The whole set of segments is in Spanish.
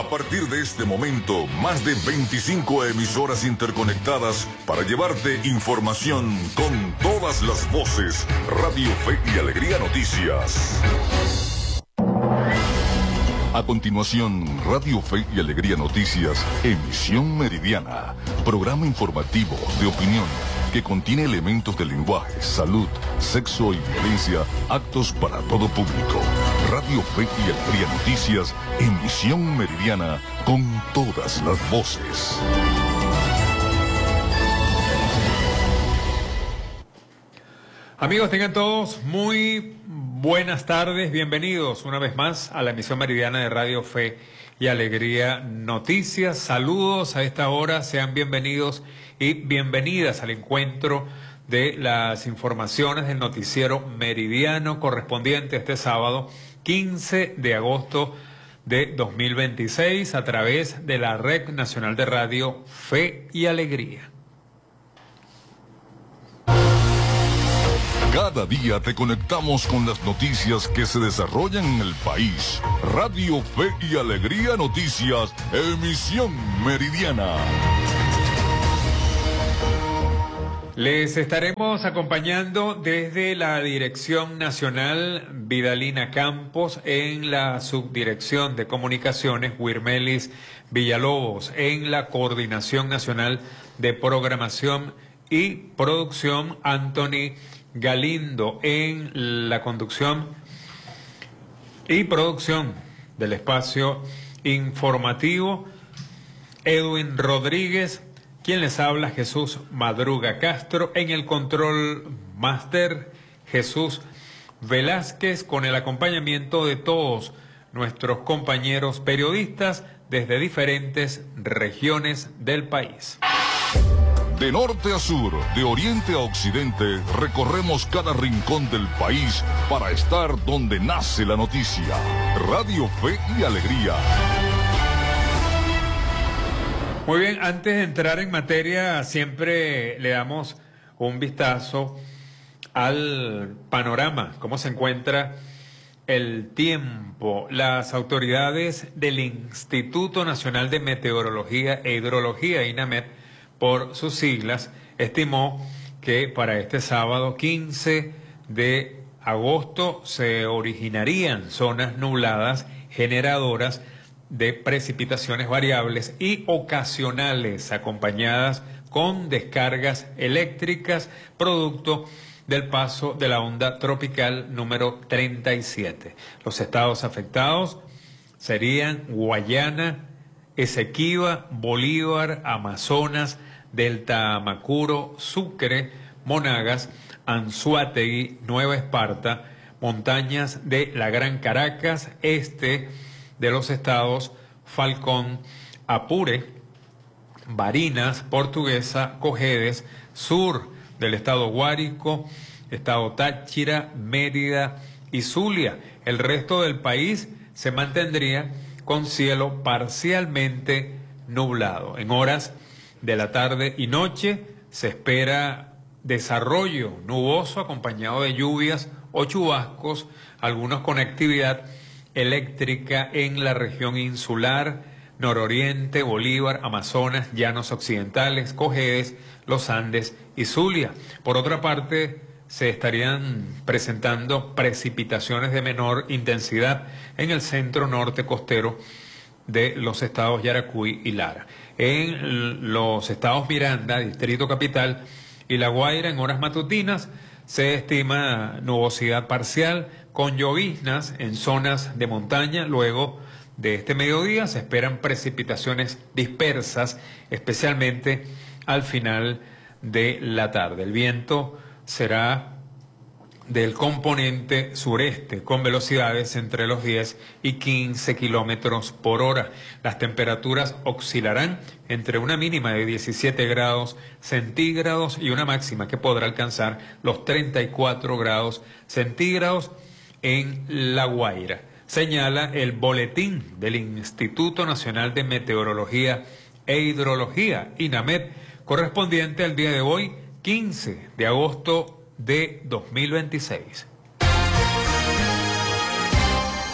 A partir de este momento, más de 25 emisoras interconectadas para llevarte información con todas las voces. Radio Fe y Alegría Noticias. A continuación, Radio Fe y Alegría Noticias, emisión meridiana, programa informativo de opinión que contiene elementos de lenguaje, salud, sexo y violencia, actos para todo público. Radio Fe y Alegría Noticias, emisión meridiana con todas las voces. Amigos, tengan todos muy buenas tardes, bienvenidos una vez más a la emisión meridiana de Radio Fe y Alegría Noticias. Saludos a esta hora, sean bienvenidos y bienvenidas al encuentro de las informaciones del noticiero meridiano correspondiente a este sábado 15 de agosto de 2026 a través de la Red Nacional de Radio Fe y Alegría. Cada día te conectamos con las noticias que se desarrollan en el país. Radio Fe y Alegría Noticias, emisión meridiana. Les estaremos acompañando desde la Dirección Nacional Vidalina Campos, en la Subdirección de Comunicaciones Wirmelis Villalobos, en la Coordinación Nacional de Programación y Producción Anthony Galindo, en la conducción y producción del espacio informativo Edwin Rodríguez, quien les habla Jesús Madruga Castro, en el control máster Jesús Velázquez, con el acompañamiento de todos nuestros compañeros periodistas desde diferentes regiones del país. De norte a sur, de oriente a occidente, recorremos cada rincón del país para estar donde nace la noticia. Radio Fe y Alegría. Muy bien, antes de entrar en materia, siempre le damos un vistazo al panorama, cómo se encuentra el tiempo. Las autoridades del Instituto Nacional de Meteorología e Hidrología, INAMET, por sus siglas, estimó que para este sábado 15 de agosto se originarían zonas nubladas generadoras de precipitaciones variables y ocasionales, acompañadas con descargas eléctricas, producto del paso de la onda tropical número 37. Los estados afectados serían Guayana, Esequiba, Bolívar, Amazonas, Delta Amacuro, Sucre, Monagas, Anzoátegui, Nueva Esparta, montañas de la Gran Caracas, este de los estados Falcón, Apure, Barinas, Portuguesa, Cojedes, sur del estado Guárico, estado Táchira, Mérida y Zulia. El resto del país se mantendría con cielo parcialmente nublado. En horas de la tarde y noche se espera desarrollo nuboso acompañado de lluvias o chubascos, algunos con actividad eléctrica en la región insular, nororiente, Bolívar, Amazonas, Llanos Occidentales, Cojedes, los Andes y Zulia. Por otra parte, se estarían presentando precipitaciones de menor intensidad en el centro norte costero de los estados Yaracuy y Lara. En los estados Miranda, Distrito Capital y La Guaira, en horas matutinas, se estima nubosidad parcial con lloviznas en zonas de montaña. Luego de este mediodía se esperan precipitaciones dispersas, especialmente al final de la tarde. El viento será del componente sureste, con velocidades entre los 10 y 15 kilómetros por hora. Las temperaturas oscilarán entre una mínima de 17 grados centígrados y una máxima que podrá alcanzar los 34 grados centígrados en La Guaira. Señala el boletín del Instituto Nacional de Meteorología e Hidrología, INAMET, correspondiente al día de hoy, 15 de agosto de 2026.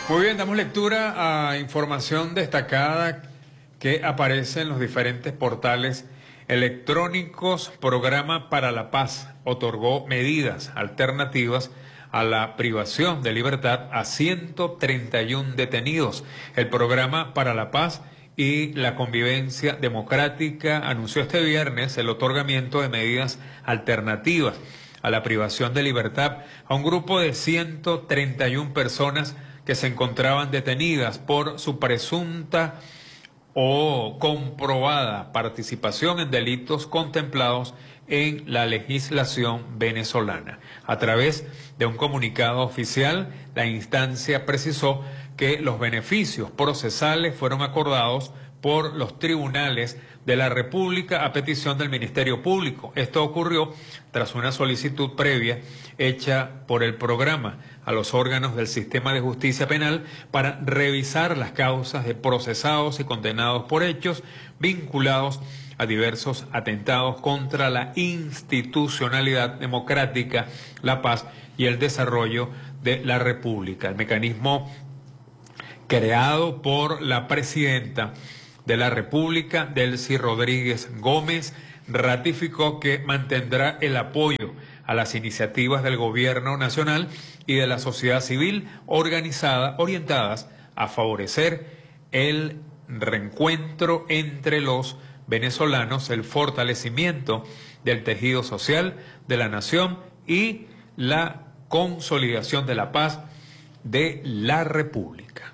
Muy bien, damos lectura a información destacada que aparece en los diferentes portales electrónicos. Programa para la Paz otorgó medidas alternativas a la privación de libertad a 131 detenidos. El Programa para la Paz y la Convivencia Democrática anunció este viernes el otorgamiento de medidas alternativas a la privación de libertad a un grupo de 131 personas que se encontraban detenidas por su presunta o comprobada participación en delitos contemplados en la legislación venezolana. A través de un comunicado oficial, la instancia precisó que los beneficios procesales fueron acordados por los tribunales de la República a petición del Ministerio Público. Esto ocurrió tras una solicitud previa hecha por el programa a los órganos del sistema de justicia penal para revisar las causas de procesados y condenados por hechos vinculados a diversos atentados contra la institucionalidad democrática, la paz y el desarrollo de la República. El mecanismo creado por la presidenta de la República, Delcy Rodríguez Gómez, ratificó que mantendrá el apoyo a las iniciativas del gobierno nacional y de la sociedad civil organizada, orientadas a favorecer el reencuentro entre los venezolanos, el fortalecimiento del tejido social de la nación y la consolidación de la paz de la República.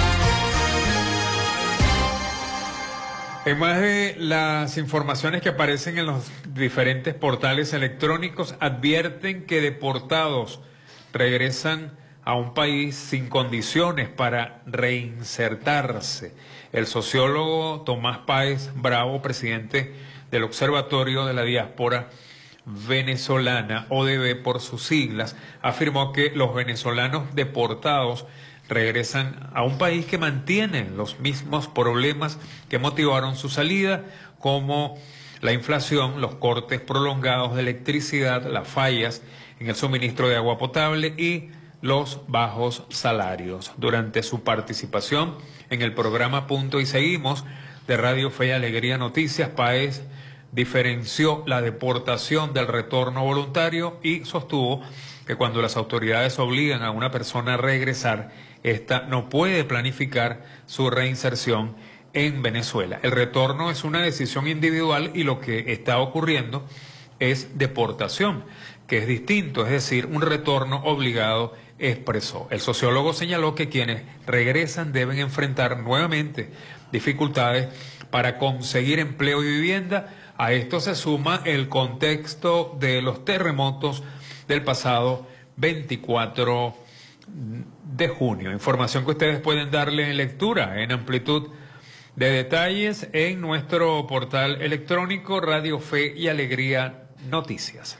En más de las informaciones que aparecen en los diferentes portales electrónicos, advierten que deportados regresan a un país sin condiciones para reinsertarse. El sociólogo Tomás Páez Bravo, presidente del Observatorio de la Diáspora Venezolana, ODB por sus siglas, afirmó que los venezolanos deportados regresan a un país que mantiene los mismos problemas que motivaron su salida, como la inflación, los cortes prolongados de electricidad, las fallas en el suministro de agua potable y los bajos salarios. Durante su participación en el programa Punto y Seguimos de Radio Fe y Alegría Noticias, Páez diferenció la deportación del retorno voluntario y sostuvo que cuando las autoridades obligan a una persona a regresar, esta no puede planificar su reinserción en Venezuela. El retorno es una decisión individual y lo que está ocurriendo es deportación, que es distinto, es decir, un retorno obligado, expresó. El sociólogo señaló que quienes regresan deben enfrentar nuevamente dificultades para conseguir empleo y vivienda. A esto se suma el contexto de los terremotos del pasado 24 de junio. Información que ustedes pueden darle lectura en amplitud de detalles en nuestro portal electrónico Radio Fe y Alegría Noticias.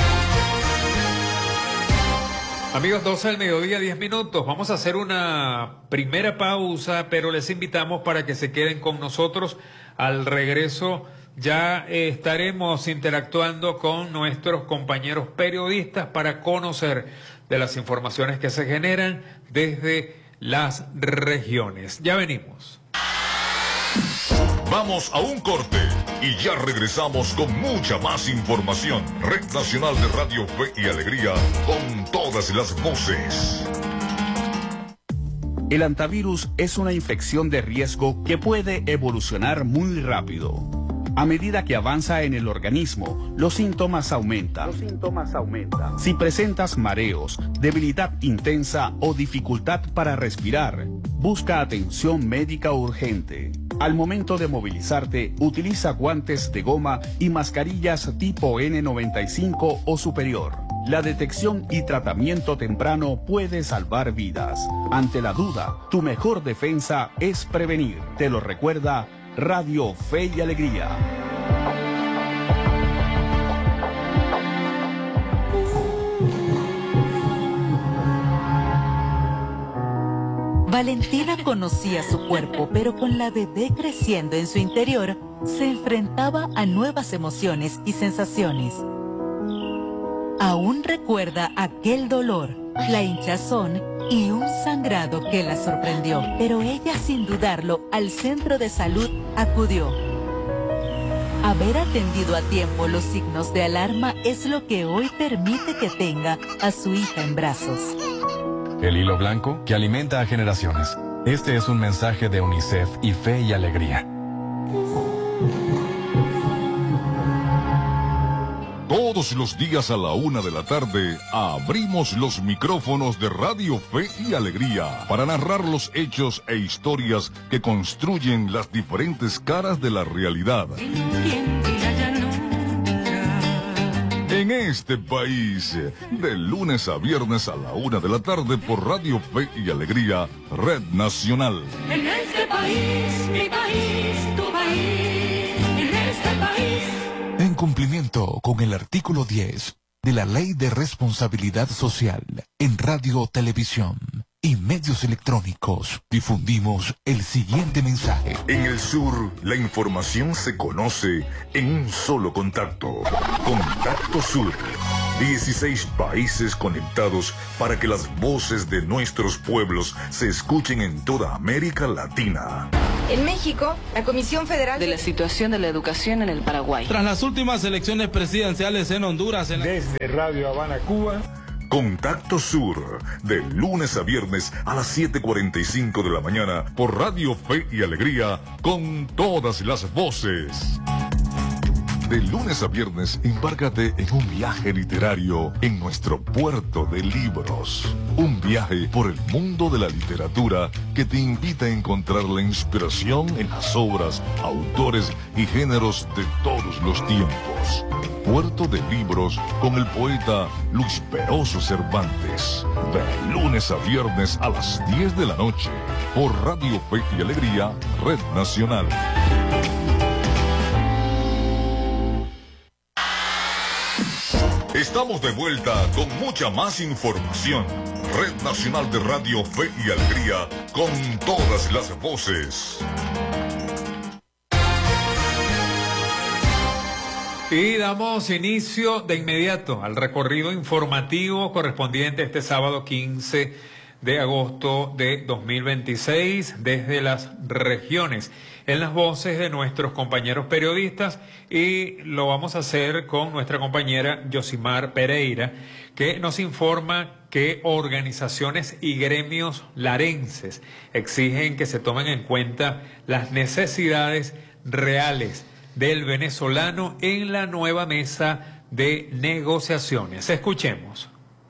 Amigos, 12 del mediodía, 10 minutos. Vamos a hacer una primera pausa, pero les invitamos para que se queden con nosotros. Al regreso ya estaremos interactuando con nuestros compañeros periodistas para conocer de las informaciones que se generan desde las regiones. Ya venimos. Vamos a un corte y ya regresamos con mucha más información. Red Nacional de Radio Fe y Alegría, con todas las voces. El hantavirus es una infección de riesgo que puede evolucionar muy rápido. A medida que avanza en el organismo, los síntomas aumentan. Si presentas mareos, debilidad intensa o dificultad para respirar, busca atención médica urgente. Al momento de movilizarte, utiliza guantes de goma y mascarillas tipo N95 o superior. La detección y tratamiento temprano puede salvar vidas. Ante la duda, tu mejor defensa es prevenir. Te lo recuerda Radio Fe y Alegría. Valentina conocía su cuerpo, pero con la bebé creciendo en su interior, se enfrentaba a nuevas emociones y sensaciones. Aún recuerda aquel dolor, la hinchazón y un sangrado que la sorprendió. Pero ella, sin dudarlo, al centro de salud acudió. Haber atendido a tiempo los signos de alarma es lo que hoy permite que tenga a su hija en brazos. El hilo blanco que alimenta a generaciones. Este es un mensaje de UNICEF y Fe y Alegría. Todos los días a la 1 de la tarde abrimos los micrófonos de Radio Fe y Alegría para narrar los hechos e historias que construyen las diferentes caras de la realidad. En este país, de lunes a viernes a la 1 de la tarde por Radio Fe y Alegría, Red Nacional. En este país, mi país, tu país, en este país. En cumplimiento con el artículo 10 de la Ley de Responsabilidad Social en Radio, Televisión y Medios Electrónicos, difundimos el siguiente mensaje. En el sur, la información se conoce en un solo contacto. Contacto Sur. 16 países conectados para que las voces de nuestros pueblos se escuchen en toda América Latina. En México, la Comisión Federal de la situación de la educación en el Paraguay. Tras las últimas elecciones presidenciales en Honduras. Desde Radio Habana, Cuba. Contacto Sur, de lunes a viernes a las 7:45 de la mañana por Radio Fe y Alegría, con todas las voces. De lunes a viernes, embárcate en un viaje literario en nuestro puerto de libros. Un viaje por el mundo de la literatura que te invita a encontrar la inspiración en las obras, autores y géneros de todos los tiempos. Puerto de Libros con el poeta Luis Peroso Cervantes. De lunes a viernes a las 10 de la noche por Radio Fe y Alegría, Red Nacional. Estamos de vuelta con mucha más información. Red Nacional de Radio Fe y Alegría, con todas las voces. Y damos inicio de inmediato al recorrido informativo correspondiente a este sábado 15 de agosto de 2026 desde las regiones, en las voces de nuestros compañeros periodistas, y lo vamos a hacer con nuestra compañera Yosimar Pereira, que nos informa que organizaciones y gremios larenses exigen que se tomen en cuenta las necesidades reales del venezolano en la nueva mesa de negociaciones. Escuchemos.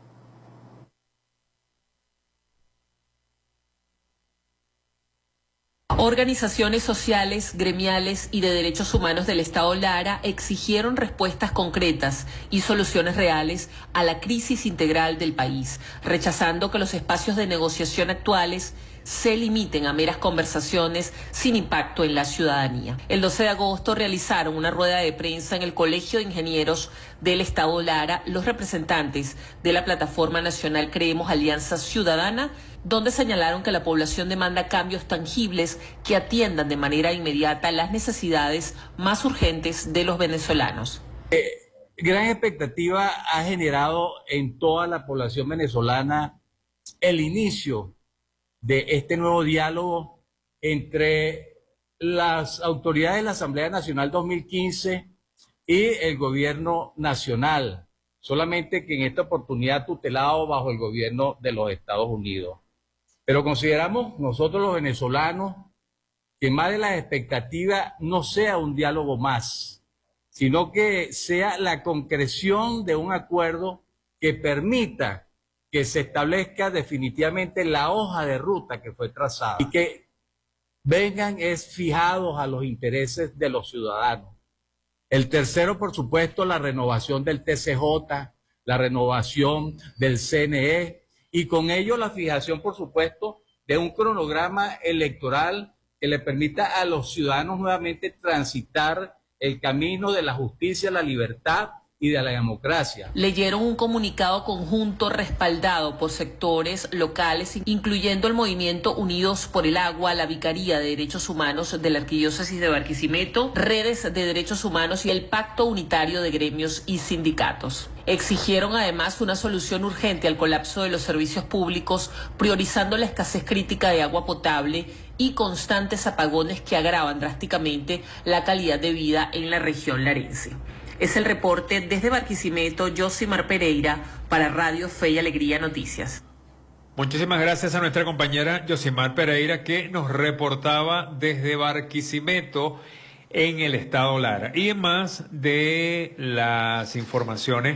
Organizaciones sociales, gremiales y de derechos humanos del Estado Lara exigieron respuestas concretas y soluciones reales a la crisis integral del país, rechazando que los espacios de negociación actuales se limiten a meras conversaciones sin impacto en la ciudadanía. El 12 de agosto realizaron una rueda de prensa en el Colegio de Ingenieros del Estado Lara los representantes de la Plataforma Nacional Creemos Alianza Ciudadana, donde señalaron que la población demanda cambios tangibles que atiendan de manera inmediata las necesidades más urgentes de los venezolanos. Gran expectativa ha generado en toda la población venezolana el inicio de este nuevo diálogo entre las autoridades de la Asamblea Nacional 2015 y el gobierno nacional, solamente que en esta oportunidad tutelado bajo el gobierno de los Estados Unidos. Pero consideramos nosotros los venezolanos que más de las expectativas no sea un diálogo más, sino que sea la concreción de un acuerdo que permita que se establezca definitivamente la hoja de ruta que fue trazada y que vengan fijados a los intereses de los ciudadanos. El tercero, por supuesto, la renovación del TCJ, la renovación del CNE, y con ello la fijación, por supuesto, de un cronograma electoral que le permita a los ciudadanos nuevamente transitar el camino de la justicia, la libertad y de la democracia. Leyeron un comunicado conjunto respaldado por sectores locales, incluyendo el movimiento Unidos por el Agua, la Vicaría de Derechos Humanos de la Arquidiócesis de Barquisimeto, redes de derechos humanos y el Pacto Unitario de Gremios y Sindicatos. Exigieron además una solución urgente al colapso de los servicios públicos, priorizando la escasez crítica de agua potable y constantes apagones que agravan drásticamente la calidad de vida en la región larense. Es el reporte desde Barquisimeto, Yosimar Pereira, para Radio Fe y Alegría Noticias. Muchísimas gracias a nuestra compañera Yosimar Pereira, que nos reportaba desde Barquisimeto en el estado Lara. Y en más de las informaciones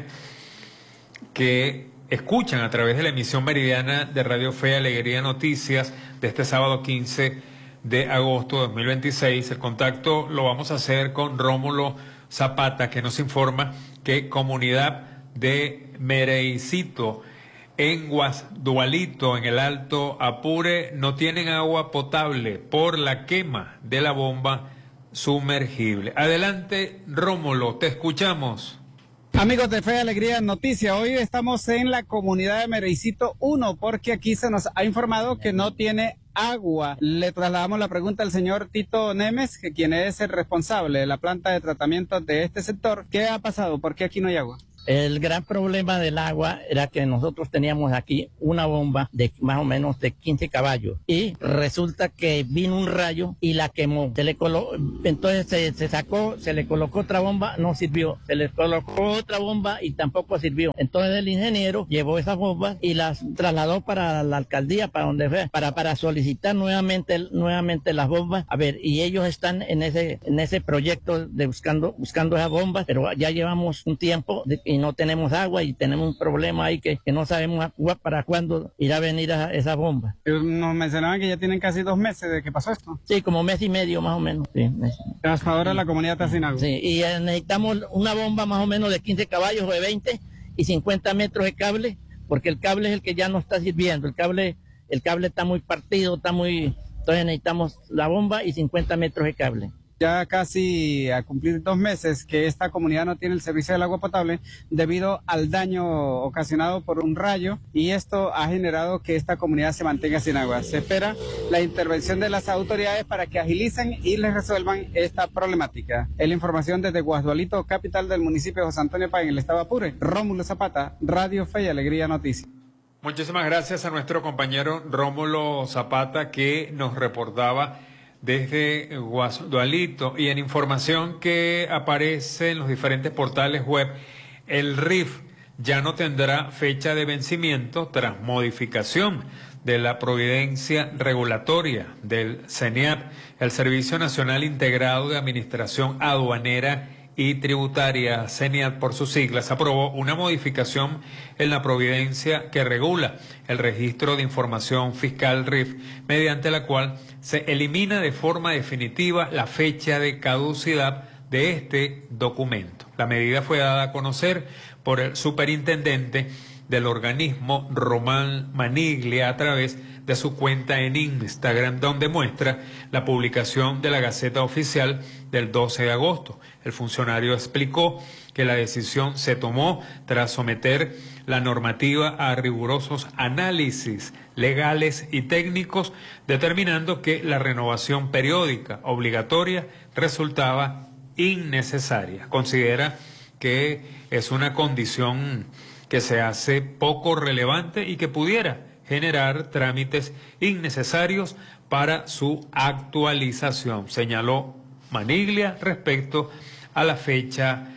que escuchan a través de la emisión meridiana de Radio Fe y Alegría Noticias de este sábado 15 de agosto de 2026, el contacto lo vamos a hacer con Rómulo Zapata, que nos informa que comunidad de Mereicito en Guasdualito, en el Alto Apure, no tienen agua potable por la quema de la bomba sumergible. Adelante, Rómulo, te escuchamos. Amigos de Fe y Alegría Noticias, hoy estamos en la comunidad de Mereicito 1 porque aquí se nos ha informado que no tiene agua. Le trasladamos la pregunta al señor Tito Nemes, que quien es el responsable de la planta de tratamiento de este sector. ¿Qué ha pasado? ¿Por qué aquí no hay agua? El gran problema del agua era que nosotros teníamos aquí una bomba de más o menos de 15 caballos y resulta que vino un rayo y la quemó. Entonces se sacó, se le colocó otra bomba, no sirvió. Se le colocó otra bomba y tampoco sirvió. Entonces el ingeniero llevó esas bombas y las trasladó para la alcaldía, para donde fue, para solicitar nuevamente las bombas. A ver, y ellos están en ese proyecto de buscando esas bombas, pero ya llevamos un tiempo y no tenemos agua y tenemos un problema ahí que no sabemos para cuándo irá a venir esa bomba. Nos mencionaban que ya tienen casi 2 meses de que pasó esto. Sí, como mes y medio más o menos. Sí, hasta ahora la comunidad está sin agua. Sí, y necesitamos una bomba más o menos de 15 caballos o de 20 y 50 metros de cable, porque el cable es el que ya no está sirviendo. El cable está muy partido, entonces necesitamos la bomba y 50 metros de cable. Ya casi a cumplir 2 meses que esta comunidad no tiene el servicio del agua potable debido al daño ocasionado por un rayo, y esto ha generado que esta comunidad se mantenga sin agua. Se espera la intervención de las autoridades para que agilicen y les resuelvan esta problemática. Es la información desde Guasdualito, capital del municipio de José Antonio Páez, en el estado Apure. Rómulo Zapata, Radio Fe y Alegría Noticias. Muchísimas gracias a nuestro compañero Rómulo Zapata, que nos reportaba desde Guasdualito. Y en información que aparece en los diferentes portales web, el RIF ya no tendrá fecha de vencimiento tras modificación de la providencia regulatoria del CENIAT. El Servicio Nacional Integrado de Administración Aduanera y Tributaria, CENIAT por sus siglas, aprobó una modificación en la providencia que regula el registro de información fiscal RIF, mediante la cual se elimina de forma definitiva la fecha de caducidad de este documento. La medida fue dada a conocer por el superintendente del organismo, Román Maniglia, a través de su cuenta en Instagram, donde muestra la publicación de la Gaceta Oficial del 12 de agosto. El funcionario explicó que la decisión se tomó tras someter la normativa a rigurosos análisis legales y técnicos, determinando que la renovación periódica obligatoria resultaba innecesaria. Considera que es una condición que se hace poco relevante y que pudiera generar trámites innecesarios para su actualización, señaló Maniglia respecto a la fecha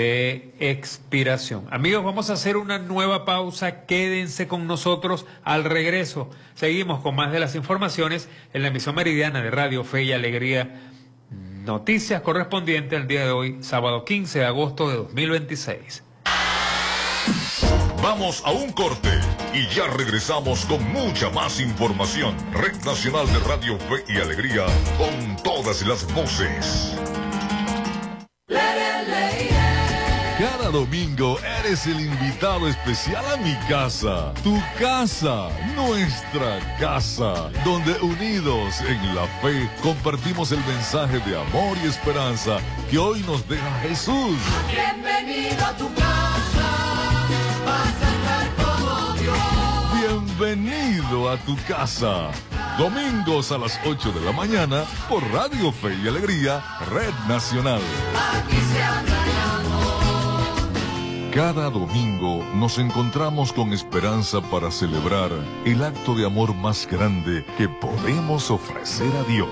de expiración. Amigos, vamos a hacer una nueva pausa. Quédense con nosotros. Al regreso seguimos con más de las informaciones en la emisión meridiana de Radio Fe y Alegría Noticias, correspondiente al día de hoy, sábado 15 de agosto de 2026. Vamos a un corte y ya regresamos con mucha más información. Red Nacional de Radio Fe y Alegría, con todas las voces. Cada domingo eres el invitado especial a mi casa, tu casa, nuestra casa, donde unidos en la fe compartimos el mensaje de amor y esperanza que hoy nos deja Jesús. Bienvenido a tu casa, vas a estar como Dios. Bienvenido a tu casa. Domingos a las 8 de la mañana por Radio Fe y Alegría, Red Nacional. Aquí se habla de amor. Cada domingo nos encontramos con esperanza para celebrar el acto de amor más grande que podemos ofrecer a Dios.